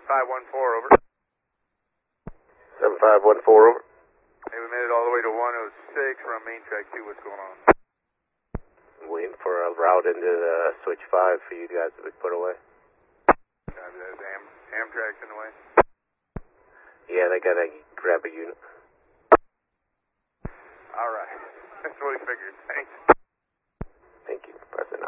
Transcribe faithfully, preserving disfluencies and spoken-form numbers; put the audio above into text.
five one four, over. seven five one four, over. Hey, we made it all the way to one oh six. We're on main track two. What's going on? I'm waiting for a route into the switch five for you guys to be put away. Copy that. Am Amtrak's in the way. Yeah, they gotta grab a unit. All right. That's what we figured. Thanks.